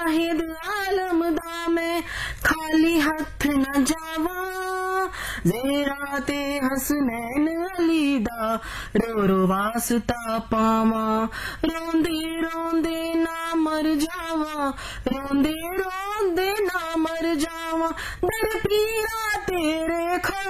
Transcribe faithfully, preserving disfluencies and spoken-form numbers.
वाहिद आलम दा मैं खाली हथ न जावा ज़ेरा ते हसनैन अली दा रो रो वास्ता पावा रोंदे रोंदे ना मर जावा रोंदे रोंदे ना मर जावा दर पीरा तेरे